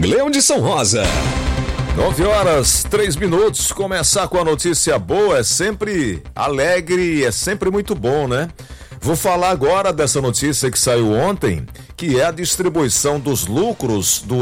Leão de São Rosa. 9h03. Começar com a notícia boa é sempre alegre, é sempre muito bom, né? Vou falar agora dessa notícia que saiu ontem, que é a distribuição dos lucros do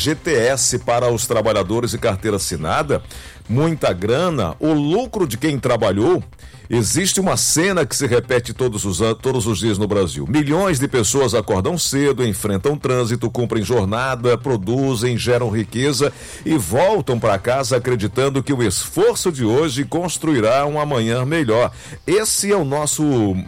FGTS para os trabalhadores de carteira assinada. Muita grana, o lucro de quem trabalhou. Existe uma cena que se repete todos os dias no Brasil. Milhões de pessoas acordam cedo, enfrentam trânsito, cumprem jornada, produzem, geram riqueza e voltam para casa acreditando que o esforço de hoje construirá um amanhã melhor. Esse é o nosso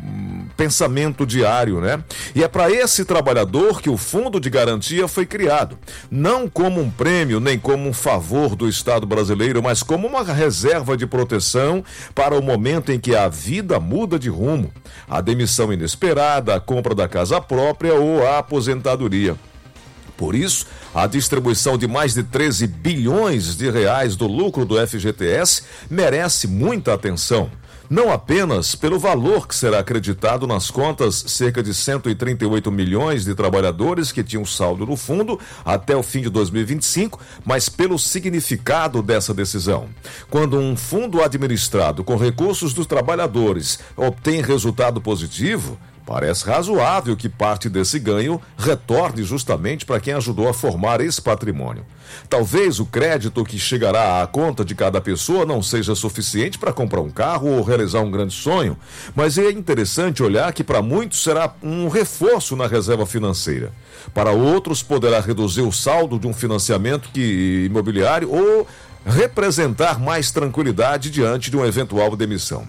pensamento diário, né? E é para esse trabalhador que o Fundo de Garantia foi criado. Não como um prêmio, nem como um favor do Estado brasileiro, mas como uma reserva de proteção para o momento em que a vida muda de rumo, a demissão inesperada, a compra da casa própria ou a aposentadoria. Por isso, a distribuição de mais de 13 bilhões de reais do lucro do FGTS merece muita atenção. Não apenas pelo valor que será acreditado nas contas, cerca de 138 milhões de trabalhadores que tinham saldo no fundo até o fim de 2025, mas pelo significado dessa decisão. Quando um fundo administrado com recursos dos trabalhadores obtém resultado positivo, parece razoável que parte desse ganho retorne justamente para quem ajudou a formar esse patrimônio. Talvez o crédito que chegará à conta de cada pessoa não seja suficiente para comprar um carro ou realizar um grande sonho, mas é interessante olhar que para muitos será um reforço na reserva financeira. Para outros poderá reduzir o saldo de um financiamento imobiliário ou representar mais tranquilidade diante de uma eventual demissão.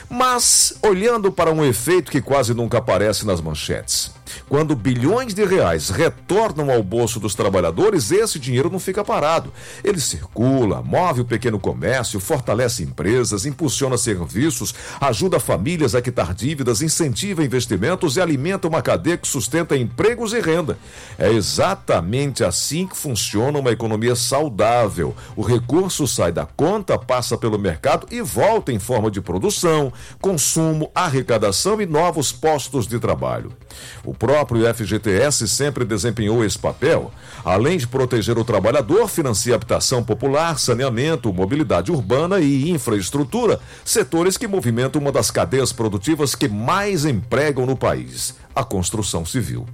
Mas, olhando para um efeito que quase nunca aparece nas manchetes, quando bilhões de reais retornam ao bolso dos trabalhadores, esse dinheiro não fica parado. Ele circula, move o pequeno comércio, fortalece empresas, impulsiona serviços, ajuda famílias a quitar dívidas, incentiva investimentos e alimenta uma cadeia que sustenta empregos e renda. É exatamente assim que funciona uma economia saudável. O recurso sai da conta, passa pelo mercado e volta em forma de produção, consumo, arrecadação e novos postos de trabalho. O próprio FGTS sempre desempenhou esse papel. Além de proteger o trabalhador, financia habitação popular, saneamento, mobilidade urbana e infraestrutura, setores que movimentam uma das cadeias produtivas que mais empregam no país, a construção civil.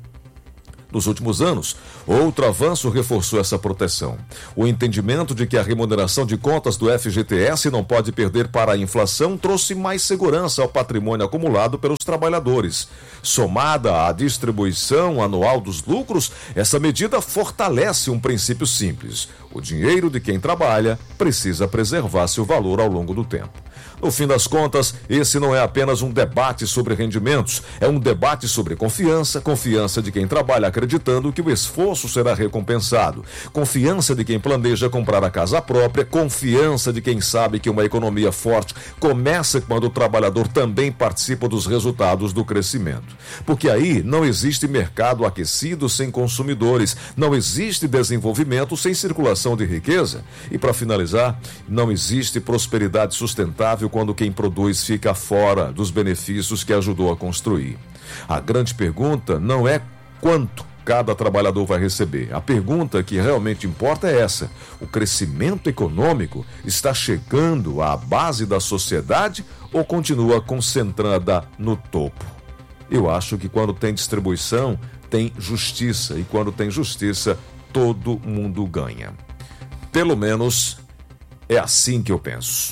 Nos últimos anos, outro avanço reforçou essa proteção. O entendimento de que a remuneração de contas do FGTS não pode perder para a inflação trouxe mais segurança ao patrimônio acumulado pelos trabalhadores. Somada à distribuição anual dos lucros, essa medida fortalece um princípio simples. O dinheiro de quem trabalha precisa preservar seu valor ao longo do tempo. No fim das contas, esse não é apenas um debate sobre rendimentos, é um debate sobre confiança de quem trabalha acreditando que o esforço será recompensado, confiança de quem planeja comprar a casa própria, confiança de quem sabe que uma economia forte começa quando o trabalhador também participa dos resultados do crescimento. Porque aí não existe mercado aquecido sem consumidores, não existe desenvolvimento sem circulação de riqueza e, para finalizar, não existe prosperidade sustentável quando quem produz fica fora dos benefícios que ajudou a construir. A grande pergunta não é quanto cada trabalhador vai receber. A pergunta que realmente importa é essa: o crescimento econômico está chegando à base da sociedade ou continua concentrada no topo? Eu acho que quando tem distribuição, tem justiça, e quando tem justiça, todo mundo ganha. Pelo menos é assim que eu penso.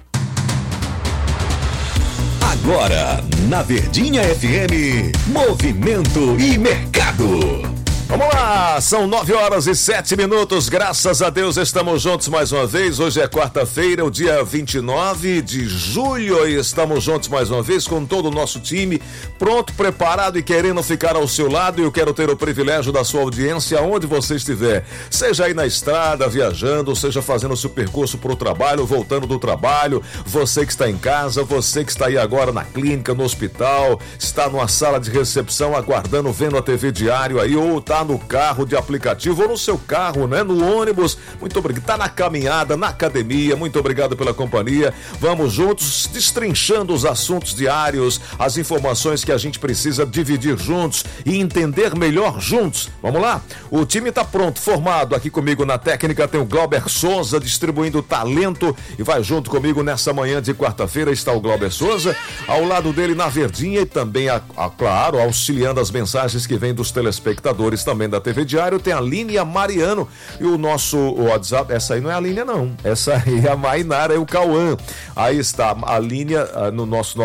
Agora, na Verdinha FM, Movimento e Mercado. Vamos lá, são 9h07, graças a Deus estamos juntos mais uma vez. Hoje é quarta-feira, o dia 29 de julho, e estamos juntos mais uma vez com todo o nosso time, pronto, preparado e querendo ficar ao seu lado. E eu quero ter o privilégio da sua audiência onde você estiver, seja aí na estrada, viajando, seja fazendo o seu percurso para o trabalho, voltando do trabalho, você que está em casa, você que está aí agora na clínica, no hospital, está numa sala de recepção aguardando, vendo a TV Diário aí, ou tá no carro carro de aplicativo ou no seu carro, né? No ônibus. Muito obrigado. Tá na caminhada, na academia. Muito obrigado pela companhia. Vamos juntos, destrinchando os assuntos diários, as informações que a gente precisa dividir juntos e entender melhor juntos. Vamos lá? O time tá pronto, formado. Aqui comigo na técnica tem o Glauber Souza, distribuindo talento, e vai junto comigo nessa manhã de quarta-feira está o Glauber Souza, ao lado dele na Verdinha e também, claro, auxiliando as mensagens que vêm dos telespectadores também da TV Diário, tem a Línia Mariano e o nosso WhatsApp, essa aí não é a Línia não, essa aí é a Mainara e o Cauã. Aí está a Línia no nosso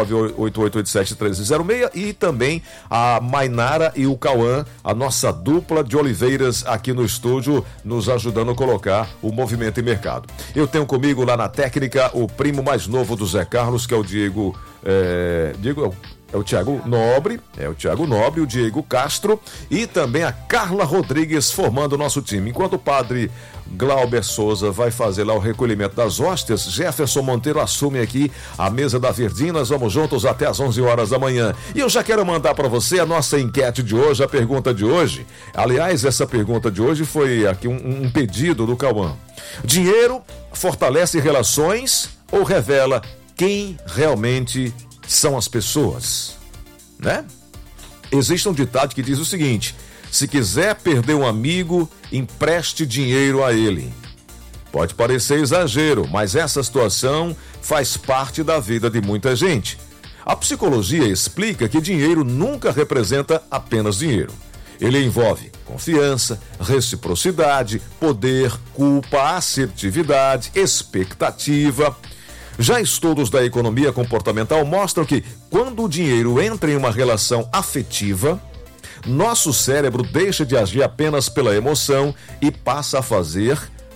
988871306 e também a Mainara e o Cauã, a nossa dupla de Oliveiras aqui no estúdio, nos ajudando a colocar o movimento em mercado. Eu tenho comigo lá na técnica o primo mais novo do Zé Carlos, que é o Diego, é o Thiago Nobre, o Diego Castro e também a Carla Rodrigues formando o nosso time. Enquanto o padre Glauber Souza vai fazer lá o recolhimento das hóstias, Jefferson Monteiro assume aqui a mesa da Verdinha. Nós vamos juntos até às 11 horas da manhã. E eu já quero mandar para você a nossa enquete de hoje, a pergunta de hoje. Aliás, essa pergunta de hoje foi aqui um pedido do Cauã. Dinheiro fortalece relações ou revela quem realmente são as pessoas, né? Existe um ditado que diz o seguinte: se quiser perder um amigo, empreste dinheiro a ele. Pode parecer exagero, mas essa situação faz parte da vida de muita gente. A psicologia explica que dinheiro nunca representa apenas dinheiro. Ele envolve confiança, reciprocidade, poder, culpa, assertividade, expectativa. Já estudos da economia comportamental mostram que, quando o dinheiro entra em uma relação afetiva, nosso cérebro deixa de agir apenas pela emoção e passa a fazer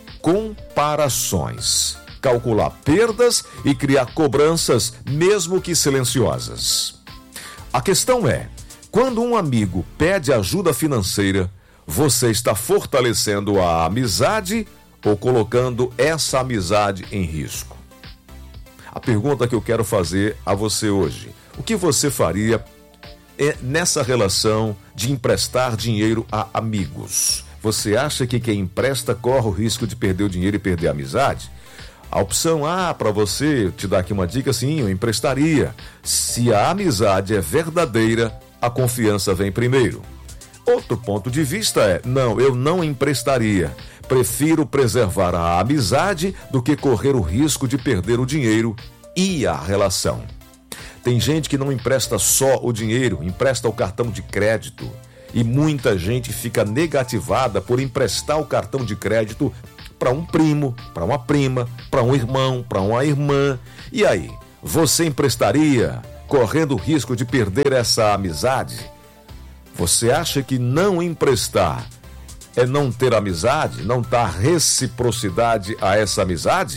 comparações, calcular perdas e criar cobranças, mesmo que silenciosas. A questão é, quando um amigo pede ajuda financeira, você está fortalecendo a amizade ou colocando essa amizade em risco? A pergunta que eu quero fazer a você hoje: o que você faria nessa relação de emprestar dinheiro a amigos? Você acha que quem empresta corre o risco de perder o dinheiro e perder a amizade? A opção A, para você, te dar aqui uma dica, sim, eu emprestaria. Se a amizade é verdadeira, a confiança vem primeiro. Outro ponto de vista é: não, eu não emprestaria. Prefiro preservar a amizade do que correr o risco de perder o dinheiro e a relação. Tem gente que não empresta só o dinheiro, empresta o cartão de crédito. E muita gente fica negativada por emprestar o cartão de crédito para um primo, para uma prima, para um irmão, para uma irmã. E aí, você emprestaria, correndo o risco de perder essa amizade? Você acha que não emprestar é não ter amizade, não dar reciprocidade a essa amizade?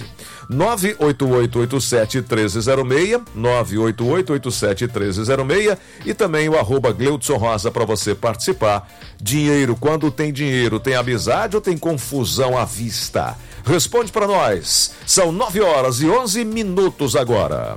988871306, 988871306 e também o @Gleudson Rosa para você participar. Dinheiro, quando tem dinheiro, tem amizade ou tem confusão à vista? Responde para nós. São 9h11 agora.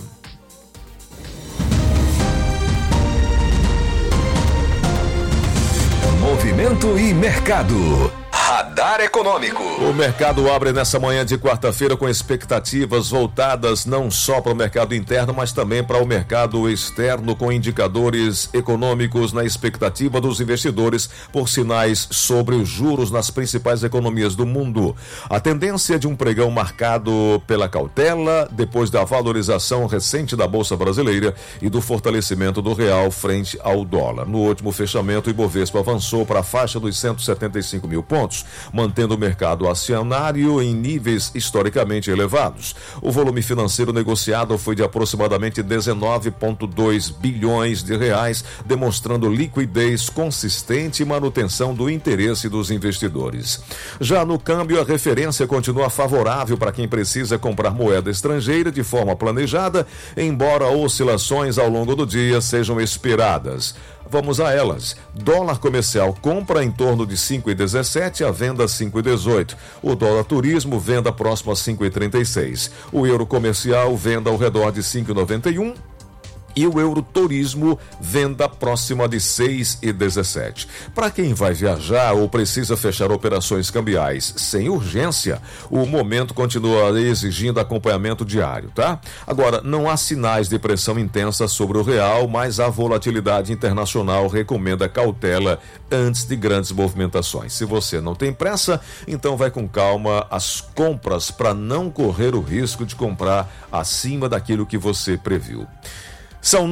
Movimento e mercado. Radar Econômico. O mercado abre nessa manhã de quarta-feira com expectativas voltadas não só para o mercado interno, mas também para o mercado externo, com indicadores econômicos na expectativa dos investidores por sinais sobre os juros nas principais economias do mundo. A tendência de um pregão marcado pela cautela depois da valorização recente da Bolsa Brasileira e do fortalecimento do real frente ao dólar. No último fechamento, o Ibovespa avançou para a faixa dos 175 mil pontos, mantendo o mercado acionário em níveis historicamente elevados. O volume financeiro negociado foi de aproximadamente 19,2 bilhões de reais, demonstrando liquidez consistente e manutenção do interesse dos investidores. Já no câmbio, a referência continua favorável para quem precisa comprar moeda estrangeira de forma planejada, embora oscilações ao longo do dia sejam esperadas. Vamos a elas. Dólar comercial compra em torno de 5,17, a venda 5,18. O dólar turismo venda próximo a 5,36. O euro comercial venda ao redor de 5,91. E o Euroturismo, venda próxima de 6,17. Para quem vai viajar ou precisa fechar operações cambiais sem urgência, o momento continua exigindo acompanhamento diário, tá? Agora, não há sinais de pressão intensa sobre o real, mas a volatilidade internacional recomenda cautela antes de grandes movimentações. Se você não tem pressa, então vai com calma às compras para não correr o risco de comprar acima daquilo que você previu. São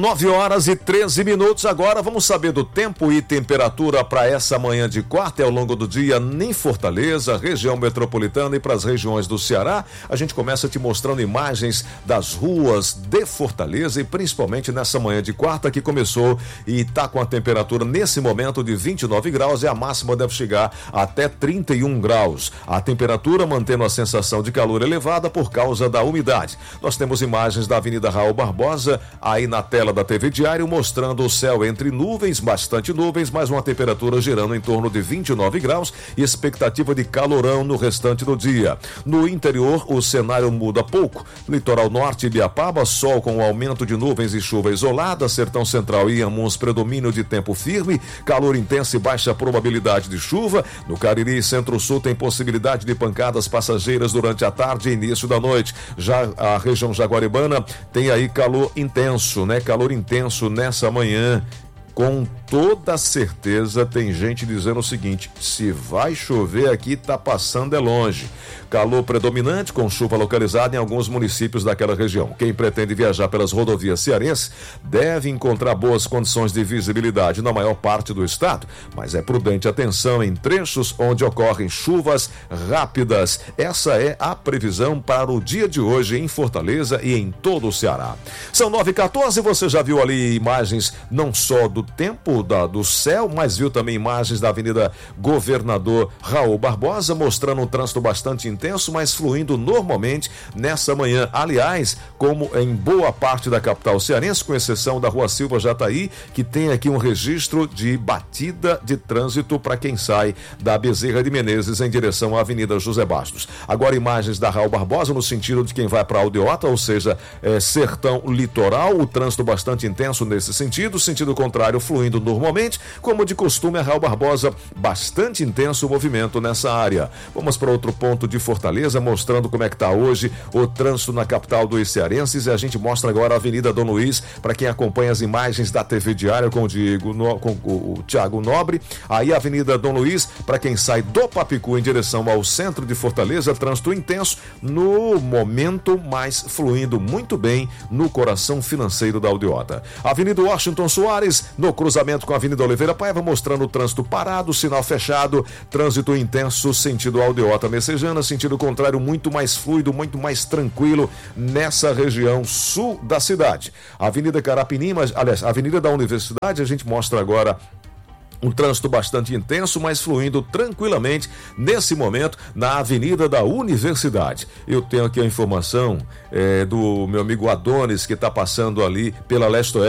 9h13. Agora vamos saber do tempo e temperatura para essa manhã de quarta e ao longo do dia em Fortaleza, região metropolitana e para as regiões do Ceará. A gente começa te mostrando imagens das ruas de Fortaleza e principalmente nessa manhã de quarta que começou e está com a temperatura nesse momento de 29 graus e a máxima deve chegar até 31 graus. A temperatura mantendo a sensação de calor elevada por causa da umidade. Nós temos imagens da Avenida Raul Barbosa aí na tela da TV Diário, mostrando o céu entre nuvens, bastante nuvens, mas uma temperatura girando em torno de 29 graus e expectativa de calorão no restante do dia. No interior, o cenário muda pouco. Litoral norte e Ibiapaba, sol com aumento de nuvens e chuva isolada. Sertão central e Inhamuns, predomínio de tempo firme, calor intenso e baixa probabilidade de chuva. No Cariri e Centro-Sul tem possibilidade de pancadas passageiras durante a tarde e início da noite. Já a região jaguaribana tem aí calor intenso, calor intenso nessa manhã. Com toda certeza tem gente dizendo o seguinte: se vai chover aqui, tá passando é longe. Calor predominante com chuva localizada em alguns municípios daquela região. Quem pretende viajar pelas rodovias cearenses deve encontrar boas condições de visibilidade na maior parte do estado, mas é prudente atenção em trechos onde ocorrem chuvas rápidas. Essa é a previsão para o dia de hoje em Fortaleza e em todo o Ceará. São 9h14, você já viu ali imagens não só do tempo do céu, mas viu também imagens da Avenida Governador Raul Barbosa, mostrando um trânsito bastante intenso, mas fluindo normalmente nessa manhã. Aliás, como em boa parte da capital cearense, com exceção da Rua Silva Jataí, que tem aqui um registro de batida de trânsito para quem sai da Bezerra de Menezes em direção à Avenida José Bastos. Agora imagens da Raul Barbosa no sentido de quem vai para Aldeota, ou seja, sertão litoral, o trânsito bastante intenso nesse sentido contrário fluindo normalmente, como de costume a Raul Barbosa, bastante intenso o movimento nessa área. Vamos para outro ponto de Fortaleza, mostrando como é que está hoje o trânsito na capital dos cearenses, e a gente mostra agora a Avenida Dom Luiz, para quem acompanha as imagens da TV Diário com o Thiago Nobre. Aí a Avenida Dom Luiz, para quem sai do Papicu em direção ao centro de Fortaleza, trânsito intenso no momento, mas fluindo muito bem no coração financeiro da Aldeota. Avenida Washington Soares, no cruzamento com a Avenida Oliveira Paiva, mostrando o trânsito parado, sinal fechado, trânsito intenso, sentido Aldeota Messejana, sentido contrário muito mais fluido, muito mais tranquilo nessa região sul da cidade. Avenida Carapinima, aliás, Avenida da Universidade, a gente mostra agora um trânsito bastante intenso, mas fluindo tranquilamente nesse momento na Avenida da Universidade. Eu tenho aqui a informação do meu amigo Adonis, que está passando ali pela Leste-Oeste.